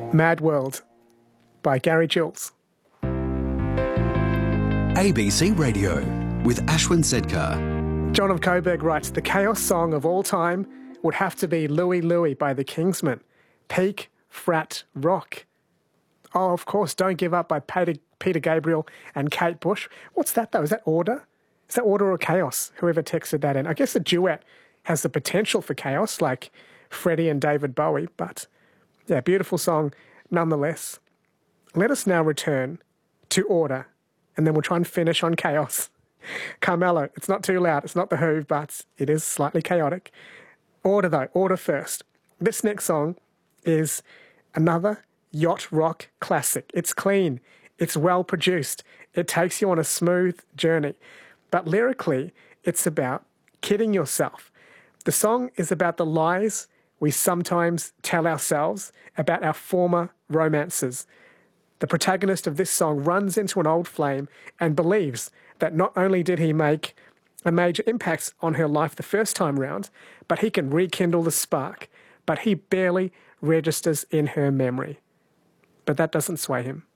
Mad World by Gary Jules. ABC Radio with Ashwin Sedkar. John of Coburg writes, the chaos song of all time would have to be Louie Louie by the Kingsmen. Peak Frat Rock. Oh, of course, Don't Give Up by Peter Gabriel and Kate Bush. What's that, though? Is that order? Is that order or chaos? Whoever texted that in. I guess a duet has the potential for chaos, like Freddie and David Bowie, but yeah, beautiful song nonetheless. Let us now return to order, and then we'll try and finish on chaos. Carmelo, it's not too loud, it's not The Who, but it is slightly chaotic. Order though, order first. This next song is another yacht rock classic. It's clean, it's well produced, it takes you on a smooth journey. But lyrically, it's about kidding yourself. The song is about the lies we sometimes tell ourselves about our former romances. The protagonist of this song runs into an old flame and believes that not only did he make a major impact on her life the first time round, but he can rekindle the spark, but he barely registers in her memory. But that doesn't sway him.